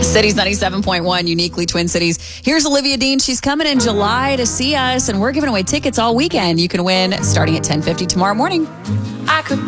Cities 97.1, uniquely Twin Cities. Here's Olivia Dean. She's coming in July to see us, and we're giving away tickets all weekend. You can win starting at 10:50 tomorrow morning. I could